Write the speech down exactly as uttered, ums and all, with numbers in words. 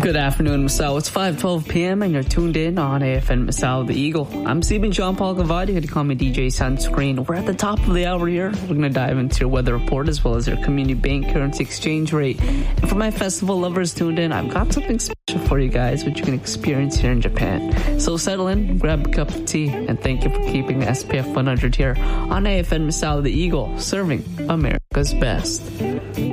Good afternoon, Masao. It's five twelve p.m. and you're tuned in on A F N Masao the Eagle. I'm Stephen John Paul Gavadi. You can call me D J Sunscreen. We're at the top of the hour here. We're going to dive into your weather report as well as your community bank currency exchange rate. And for my festival lovers tuned in, I've got something special for you guys, which you can experience here in Japan. So settle in, grab a cup of tea, and thank you for keeping S P F one hundred here on A F N Masao the Eagle, serving America's best.